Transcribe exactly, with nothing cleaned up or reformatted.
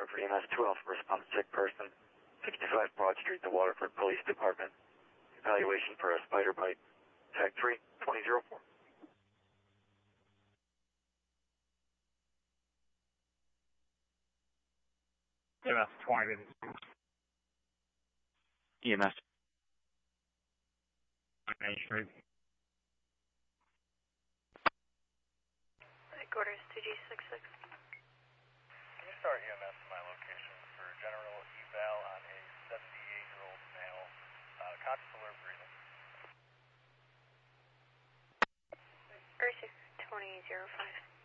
for E M S two Alpha, response sick person, sixty-five Broad Street, the Waterford Police Department. Evaluation for a spider bite. Tag three, twenty oh four. E M S twenty. E M S. Main Street. Headquarters, two G six six. Can you start E M S to my location for general eval on a seventy-eight-year-old male, uh, conscious, alert, breathing? Ursa twenty oh five.